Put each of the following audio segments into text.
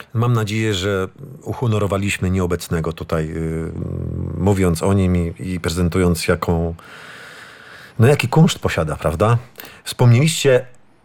Mam nadzieję, że uhonorowaliśmy nieobecnego tutaj, mówiąc o nim i prezentując jaki kunszt posiada, prawda? Wspomnieliście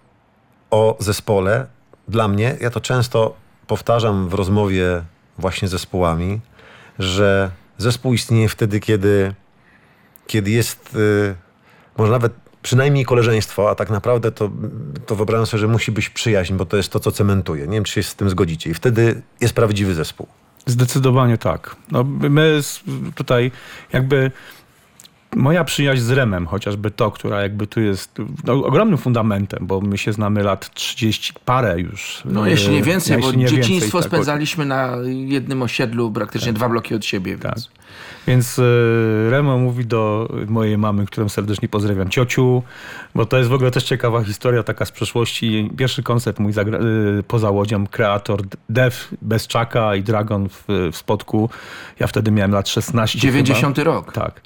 o zespole. Dla mnie, ja to często powtarzam w rozmowie właśnie z zespołami, że zespół istnieje wtedy, kiedy jest może nawet przynajmniej koleżeństwo, a tak naprawdę to wyobrażam sobie, że musi być przyjaźń, bo to jest to, co cementuje. Nie wiem, czy się z tym zgodzicie. I wtedy jest prawdziwy zespół. Zdecydowanie tak. No, my tutaj jakby moja przyjaźń z Remem, chociażby która jakby tu jest ogromnym fundamentem, bo my się znamy lat 30 parę już. No jeśli nie więcej, bo dzieciństwo tak, spędzaliśmy na jednym osiedlu, praktycznie 2 bloki od siebie. Tak. Więc... Więc Remo mówi do mojej mamy, którą serdecznie pozdrawiam, ciociu, bo to jest w ogóle też ciekawa historia taka z przeszłości. Pierwszy koncert mój poza Łodzią, Kreator, Dev, Bezczaka i Dragon w Spodku. Ja wtedy miałem lat 16. 90 chyba. rok. Tak.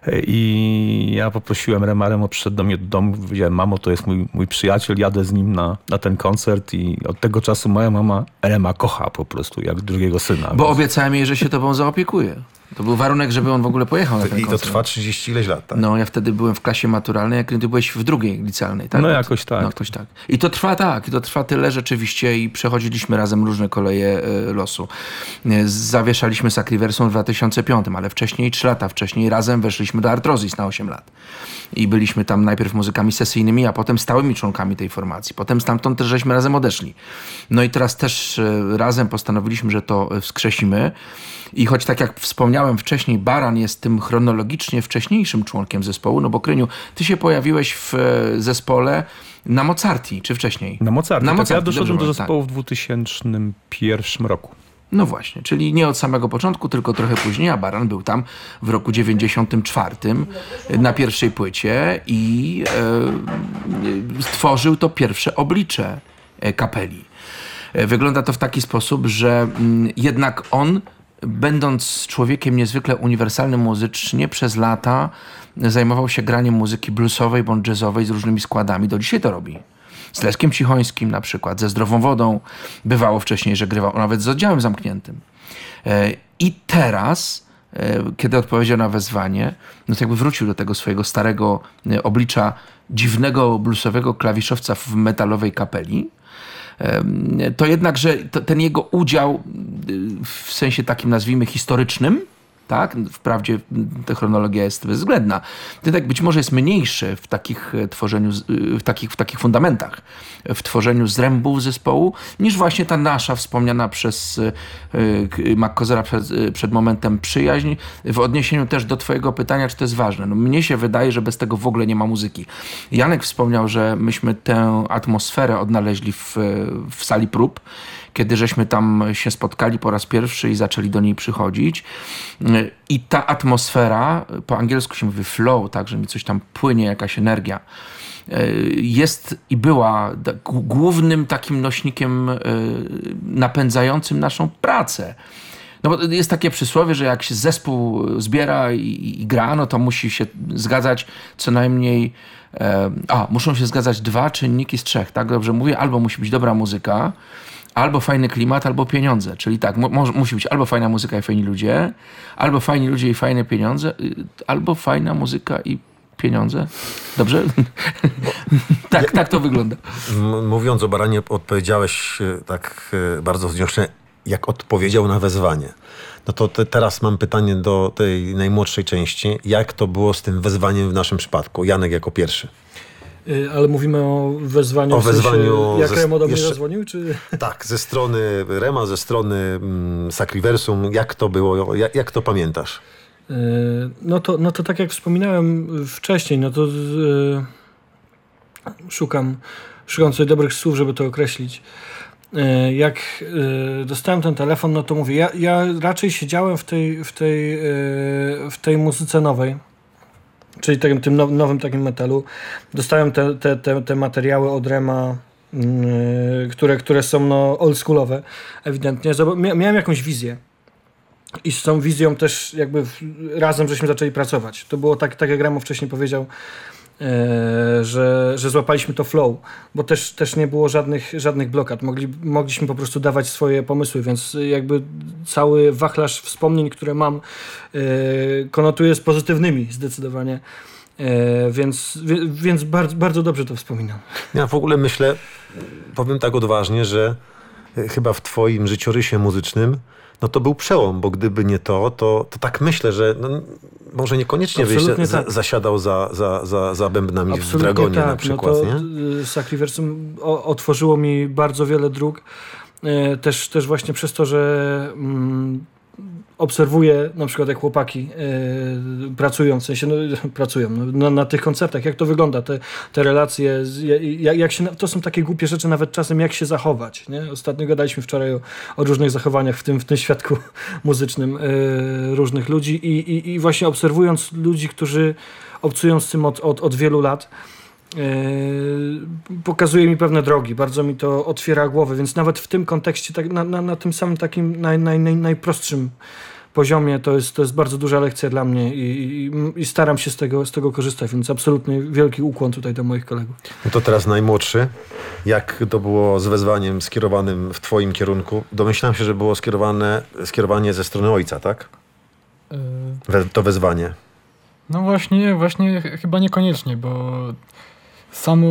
I ja poprosiłem Remo przyszedł do mnie do domu, powiedziałem, mamo, to jest mój przyjaciel, jadę z nim na ten koncert i od tego czasu moja mama Rema kocha po prostu, jak drugiego syna. Bo obiecałem jej, że się tobą zaopiekuje. To był warunek, żeby on w ogóle pojechał na ten koncert. I to trwa 30 ileś lat, tak? No, ja wtedy byłem w klasie maturalnej, jak ty byłeś w drugiej licealnej, tak? No jakoś tak. No, jakoś tak. I to trwa tyle rzeczywiście i przechodziliśmy razem różne koleje losu. Zawieszaliśmy Sacriversum w 2005, ale wcześniej, 3 lata wcześniej, razem weszliśmy do Arthrosis na 8 lat. I byliśmy tam najpierw muzykami sesyjnymi, a potem stałymi członkami tej formacji. Potem stamtąd też żeśmy razem odeszli. No i teraz też razem postanowiliśmy, że to wskrzesimy. I choć tak jak wspomniałem wcześniej, Baran jest tym chronologicznie wcześniejszym członkiem zespołu, no bo Kryniu, ty się pojawiłeś w zespole na Mozarti, czy wcześniej? Na Mozarti. Tak, ja doszedłem do dobrze, zespołu w 2001 roku. No właśnie, czyli nie od samego początku, tylko trochę później, a Baran był tam w roku 94 na pierwszej płycie i stworzył to pierwsze oblicze kapeli. Wygląda to w taki sposób, że jednak on, będąc człowiekiem niezwykle uniwersalnym muzycznie, przez lata zajmował się graniem muzyki bluesowej bądź jazzowej z różnymi składami. Do dzisiaj to robi. Z Leszkiem Cichońskim na przykład, ze Zdrową Wodą. Bywało wcześniej, że grywał nawet z Oddziałem Zamkniętym. I teraz, kiedy odpowiedział na wezwanie, no to jakby wrócił do tego swojego starego oblicza dziwnego bluesowego klawiszowca w metalowej kapeli. To jednak, że ten jego udział w sensie takim, nazwijmy, historycznym, tak? Wprawdzie ta chronologia jest bezwzględna. Jednak być może jest mniejszy w takich tworzeniu, w takich fundamentach, w tworzeniu zrębów zespołu, niż właśnie ta nasza wspomniana przez McCozera przed momentem przyjaźń. W odniesieniu też do twojego pytania, czy to jest ważne. No, mnie się wydaje, że bez tego w ogóle nie ma muzyki. Janek wspomniał, że myśmy tę atmosferę odnaleźli w sali prób, kiedy żeśmy tam się spotkali po raz pierwszy i zaczęli do niej przychodzić. I ta atmosfera, po angielsku się mówi flow, tak, że mi coś tam płynie, jakaś energia, jest i była głównym takim nośnikiem napędzającym naszą pracę. No bo jest takie przysłowie, że jak się zespół zbiera i gra, no to musi się zgadzać co najmniej muszą się zgadzać 2 czynniki z 3, tak dobrze mówię? Albo musi być dobra muzyka, albo fajny klimat, albo pieniądze. Czyli tak, musi być albo fajna muzyka i fajni ludzie, albo fajni ludzie i fajne pieniądze, albo fajna muzyka i pieniądze. Dobrze? tak to wygląda. Mówiąc o Baranie, odpowiedziałeś tak bardzo wzniosłe, jak odpowiedział na wezwanie. No to teraz mam pytanie do tej najmłodszej części. Jak to było z tym wezwaniem w naszym przypadku? Janek jako pierwszy. Ale mówimy o wezwaniu. O wezwaniu. Jak Remo do mnie zadzwonił? Czy... Tak, ze strony Rema, ze strony Sacriversum. Jak to było? Jak to pamiętasz? No to tak jak wspominałem wcześniej, no to szukam sobie dobrych słów, żeby to określić. Jak dostałem ten telefon, no to mówię, ja raczej siedziałem w tej muzyce nowej, czyli tym nowym takim metalu. Dostałem te materiały od Rema, które są oldschoolowe, ewidentnie. Miałem jakąś wizję. I z tą wizją też jakby razem żeśmy zaczęli pracować. To było tak jak Remo wcześniej powiedział, że złapaliśmy to flow, bo też nie było żadnych blokad. Mogliśmy po prostu dawać swoje pomysły, więc jakby cały wachlarz wspomnień, które mam, konotuję z pozytywnymi zdecydowanie. Więc bardzo, bardzo dobrze to wspominam. Ja w ogóle myślę, powiem tak odważnie, że chyba w twoim życiorysie muzycznym to był przełom, bo gdyby nie to tak myślę, że może niekoniecznie byś zasiadał za bębnami absolutnie w Dragonie na przykład. Nie? Sacriversum otworzyło mi bardzo wiele dróg. Też właśnie przez to, że obserwuję na przykład jak chłopaki pracują, w sensie pracują na tych koncertach, jak to wygląda, te relacje, jak się, to są takie głupie rzeczy nawet czasem, jak się zachować. Nie? Ostatnio gadaliśmy wczoraj o różnych zachowaniach w tym świadku muzycznym różnych ludzi i właśnie obserwując ludzi, którzy obcują z tym od wielu lat, pokazuje mi pewne drogi, bardzo mi to otwiera głowę, więc nawet w tym kontekście, tak na tym samym takim najprostszym poziomie to jest bardzo duża lekcja dla mnie i staram się z tego korzystać, więc absolutnie wielki ukłon tutaj do moich kolegów. No to teraz najmłodszy. Jak to było z wezwaniem skierowanym w twoim kierunku? Domyślam się, że było skierowanie ze strony ojca, tak? To wezwanie. No właśnie chyba niekoniecznie, bo sam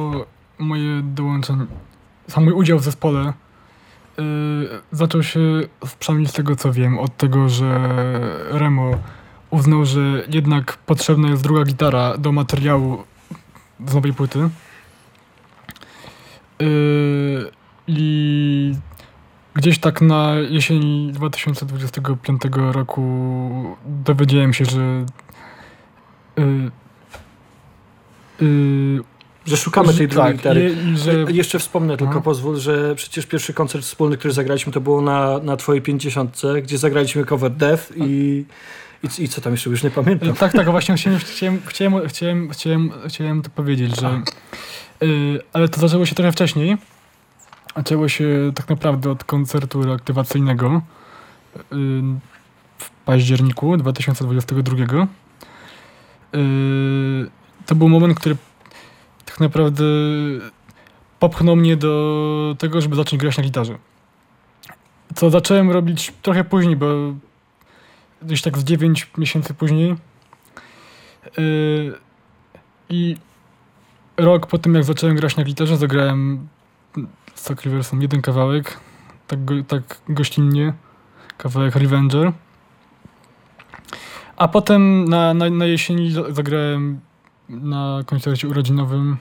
mój udział w zespole zaczął się, przynajmniej z tego co wiem, od tego, że Remo uznał, że jednak potrzebna jest druga gitara do materiału z nowej płyty. I gdzieś tak na jesieni 2025 roku dowiedziałem się, że szukamy tej drugiej gitary. Że... Jeszcze wspomnę, tylko pozwól, że przecież pierwszy koncert wspólny, który zagraliśmy, to było na twojej 50, gdzie zagraliśmy cover Death i co tam jeszcze, już nie pamiętam. Tak, właśnie chciałem to powiedzieć, że ale to zaczęło się trochę wcześniej. Zaczęło się tak naprawdę od koncertu reaktywacyjnego w październiku 2022. To był moment, który tak naprawdę popchnął mnie do tego, żeby zacząć grać na gitarze. Co zacząłem robić trochę później, bo gdzieś tak z 9 miesięcy później. I rok po tym, jak zacząłem grać na gitarze, zagrałem z Sacriversem jeden kawałek, tak gościnnie, kawałek Revenger. A potem na jesieni zagrałem na koncercie urodzinowym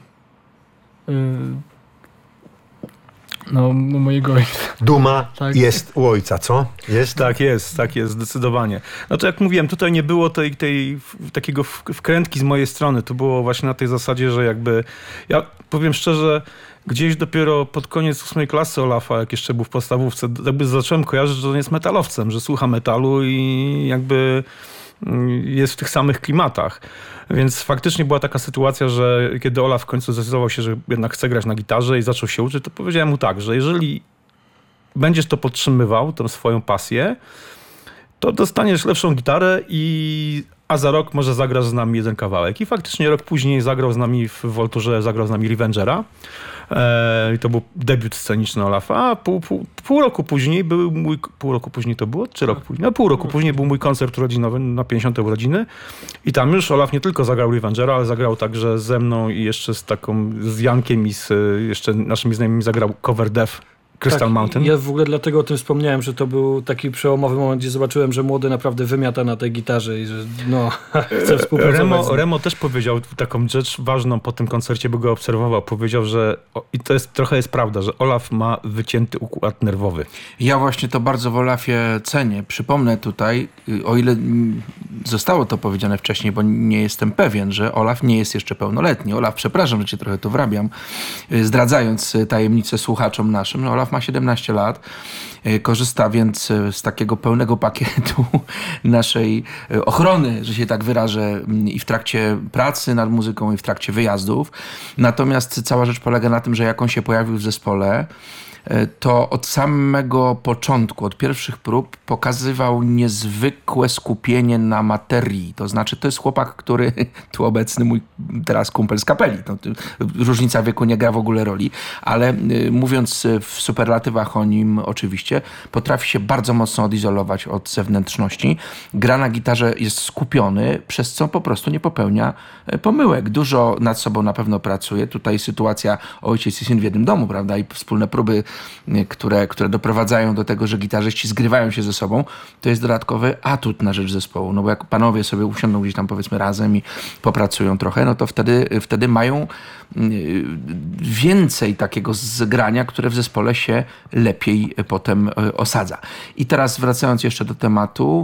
mojego ojca. Duma jest u ojca, co? Jest? Tak jest, zdecydowanie. Znaczy jak mówiłem, tutaj nie było takiego wkrętki z mojej strony. To było właśnie na tej zasadzie, że jakby, ja powiem szczerze, gdzieś dopiero pod koniec 8 klasy Olafa, jak jeszcze był w podstawówce, jakby zacząłem kojarzyć, że on jest metalowcem, że słucha metalu i jakby jest w tych samych klimatach. Więc faktycznie była taka sytuacja, że kiedy Olaf w końcu zdecydował się, że jednak chce grać na gitarze i zaczął się uczyć, to powiedziałem mu tak, że jeżeli będziesz to podtrzymywał, tą swoją pasję, to dostaniesz lepszą gitarę a za rok może zagrasz z nami jeden kawałek. I faktycznie rok później zagrał z nami w Volturze, zagrał z nami Revengera. I to był debiut sceniczny Olafa. A pół roku później był pół roku później to było? Czy rok później? Pół roku później był mój koncert urodzinowy na 50. urodziny. I tam już Olaf nie tylko zagrał Revengera, ale zagrał także ze mną i jeszcze z Jankiem i z jeszcze naszymi znajomymi zagrał cover Death Crystal Mountain. Ja w ogóle dlatego o tym wspomniałem, że to był taki przełomowy moment, gdzie zobaczyłem, że młody naprawdę wymiata na tej gitarze i że chce współpracować. Remo też powiedział taką rzecz ważną po tym koncercie, bo go obserwował. Powiedział, że i to trochę jest prawda, że Olaf ma wycięty układ nerwowy. Ja właśnie to bardzo w Olafie cenię. Przypomnę tutaj, o ile zostało to powiedziane wcześniej, bo nie jestem pewien, że Olaf nie jest jeszcze pełnoletni. Olaf, przepraszam, że cię trochę tu wrabiam, zdradzając tajemnicę słuchaczom naszym. Olaf ma 17 lat, korzysta więc z takiego pełnego pakietu naszej ochrony, że się tak wyrażę, i w trakcie pracy nad muzyką, i w trakcie wyjazdów. Natomiast cała rzecz polega na tym, że jak on się pojawił w zespole, to od samego początku, od pierwszych prób pokazywał niezwykłe skupienie na materii. To znaczy, to jest chłopak, który, tu obecny mój teraz kumpel z kapeli, no, różnica wieku nie gra w ogóle roli, ale mówiąc w superlatywach o nim oczywiście, potrafi się bardzo mocno odizolować od zewnętrzności. Gra na gitarze, jest skupiony, przez co po prostu nie popełnia pomyłek. Dużo nad sobą na pewno pracuje. Tutaj sytuacja ojciec i syn w jednym domu, prawda, i wspólne próby, które doprowadzają do tego, że gitarzyści zgrywają się ze sobą, to jest dodatkowy atut na rzecz zespołu. No bo jak panowie sobie usiądą gdzieś tam powiedzmy razem i popracują trochę, no to wtedy mają więcej takiego zgrania, które w zespole się lepiej potem osadza. I teraz wracając jeszcze do tematu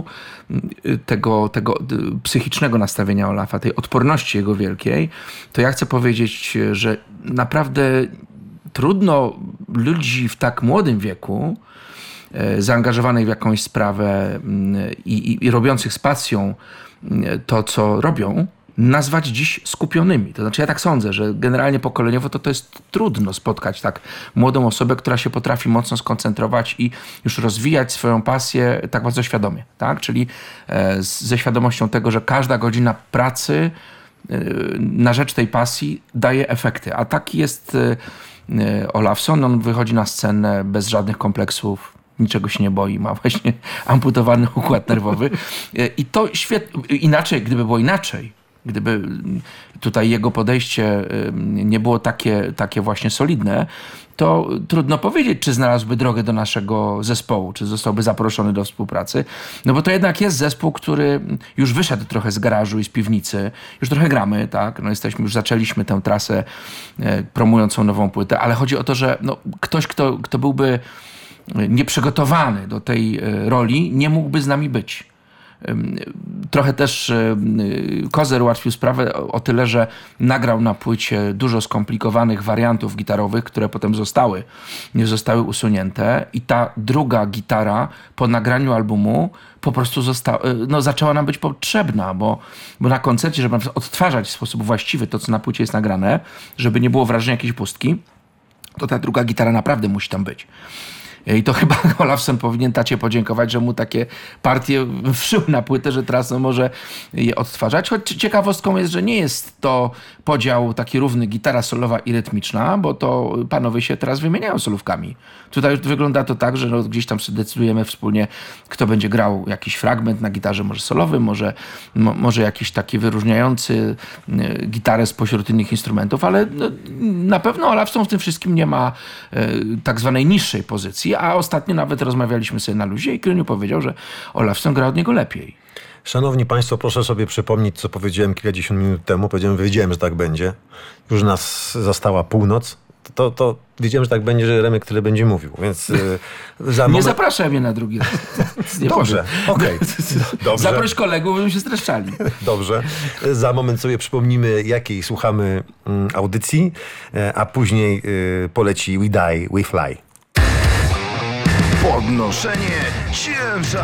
tego psychicznego nastawienia Olafa, tej odporności jego wielkiej, to ja chcę powiedzieć, że naprawdę trudno ludzi w tak młodym wieku, zaangażowanych w jakąś sprawę i robiących z pasją to, co robią, nazwać dziś skupionymi. To znaczy ja tak sądzę, że generalnie pokoleniowo to jest trudno spotkać tak młodą osobę, która się potrafi mocno skoncentrować i już rozwijać swoją pasję tak bardzo świadomie. Tak? Czyli ze świadomością tego, że każda godzina pracy na rzecz tej pasji daje efekty. A taki jest Olafson. On wychodzi na scenę bez żadnych kompleksów, niczego się nie boi, ma właśnie amputowany układ nerwowy. I to świetnie. Inaczej, gdyby było inaczej, gdyby tutaj jego podejście nie było takie właśnie solidne, to trudno powiedzieć, czy znalazłby drogę do naszego zespołu, czy zostałby zaproszony do współpracy. No bo to jednak jest zespół, który już wyszedł trochę z garażu i z piwnicy. Już trochę gramy, tak? No już zaczęliśmy tę trasę promującą nową płytę, ale chodzi o to, że no, ktoś, kto byłby nieprzygotowany do tej roli, nie mógłby z nami być. Trochę też Kozer ułatwił sprawę o tyle, że nagrał na płycie dużo skomplikowanych wariantów gitarowych, które potem nie zostały usunięte i ta druga gitara po nagraniu albumu po prostu zaczęła nam być potrzebna, bo na koncercie, żeby odtwarzać w sposób właściwy to, co na płycie jest nagrane, żeby nie było wrażenia jakiejś pustki, to ta druga gitara naprawdę musi tam być. I to chyba Olafson powinien tacie podziękować, że mu takie partie wszył na płytę, że teraz może je odtwarzać. Choć ciekawostką jest, że nie jest to podział taki równy gitara solowa i rytmiczna, bo to panowie się teraz wymieniają solówkami. Tutaj wygląda to tak, że gdzieś tam sobie decydujemy wspólnie, kto będzie grał jakiś fragment na gitarze, może solowym, może jakiś taki wyróżniający gitarę spośród innych instrumentów, ale na pewno Olafson w tym wszystkim nie ma tak zwanej niższej pozycji, a ostatnio nawet rozmawialiśmy sobie na luzie i Kryniu powiedział, że Olafson gra od niego lepiej. Szanowni Państwo, proszę sobie przypomnieć, co powiedziałem kilkadziesiąt minut temu. Wiedziałem, że tak będzie. Już nas zastała północ. To wiedziałem, że tak będzie, że Remek tyle będzie mówił, więc nie zapraszaj mnie na drugi raz. Dobrze, okej. Dobrze. Zaproś kolegów, żeby się streszczali. Dobrze. Za moment sobie przypomnimy, jakiej słuchamy audycji, a później poleci We Die, We Fly. Podnoszenie ciężaru.